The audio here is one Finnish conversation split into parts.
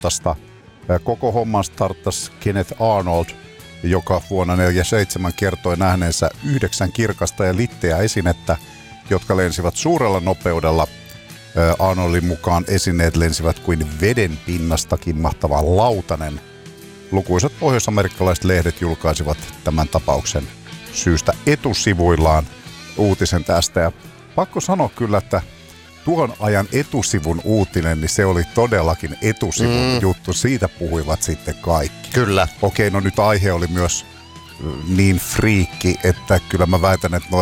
Valuuttasta. Koko homman starttasi Kenneth Arnold, joka vuonna 1947 kertoi nähneensä 9 kirkasta ja litteää esinettä, jotka lensivät suurella nopeudella. Arnoldin mukaan esineet lensivät kuin veden pinnasta kimmahtava lautanen. Lukuisat pohjois-amerikkalaiset lehdet julkaisivat tämän tapauksen syystä etusivuillaan uutisen tästä. Ja pakko sanoa kyllä, että tuon ajan etusivun uutinen, niin se oli todellakin etusivun juttu. Siitä puhuivat sitten kaikki. Kyllä. Okei, no nyt aihe oli myös niin friikki, että kyllä mä väitän, että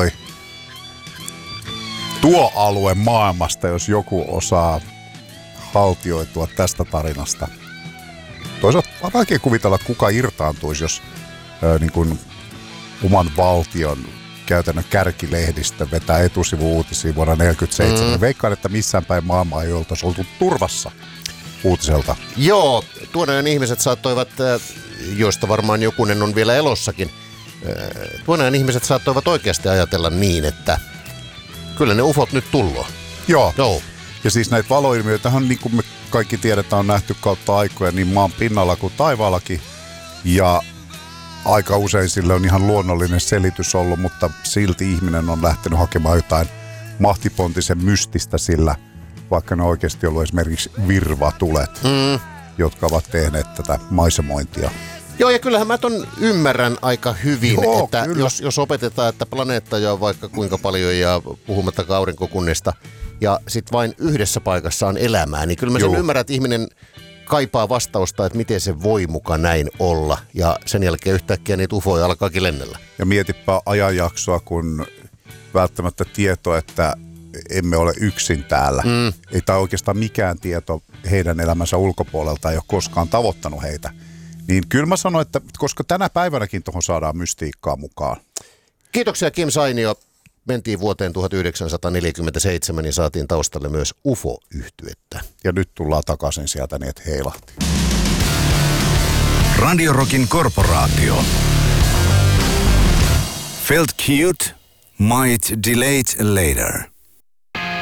tuo alue maailmasta, jos joku osaa haltioitua tästä tarinasta. Toisaalta on vaikea kuvitella, että kuka irtaantuisi, jos niin kuin oman valtion käytännön kärkilehdistö vetää etusivu-uutisia vuonna 1947. Veikkaan, että missään päin maailmaa ei oltaisi oltu turvassa uutiselta. Joo, tuon ajan ihmiset saattoivat, joista varmaan jokunen on vielä elossakin, tuon ajan ihmiset saattoivat oikeasti ajatella niin, että kyllä ne ufot nyt tulloo. Joo. Ja siis näitä valoilmiöitähän, niin kuin me kaikki tiedetään, on nähty kautta aikoja niin maan pinnalla kuin taivaallakin. Ja aika usein sille on ihan luonnollinen selitys ollut, mutta silti ihminen on lähtenyt hakemaan jotain mahtipontisen mystistä sillä, vaikka ne oikeasti ollut esimerkiksi virvatulet, jotka ovat tehneet tätä maisemointia. Joo, ja kyllähän mä ton ymmärrän aika hyvin, Joo, että jos opetetaan, että planeettoja on vaikka kuinka paljon ja puhumattakaan aurinkokunnista, ja sitten vain yhdessä paikassa on elämää, niin kyllä mä sen ymmärrän, että ihminen kaipaa vastausta, että miten se voi muka näin olla, ja sen jälkeen yhtäkkiä niitä ufoja alkaakin lennellä. Ja mietipä ajanjaksoa, kun välttämättä tieto, että emme ole yksin täällä. Ei tai oikeastaan mikään tieto heidän elämänsä ulkopuolelta ei ole koskaan tavoittanut heitä. Niin kyllä mä sanoin, että koska tänä päivänäkin tuohon saadaan mystiikkaa mukaan. Kiitoksia Kim Sainio. Mentiin vuoteen 1947 ja saatiin taustalle myös UFO-yhtyettä. Ja nyt tullaan takaisin sieltä niin, että heilahti. Radio Rockin korporaatio. Felt cute, might delete later.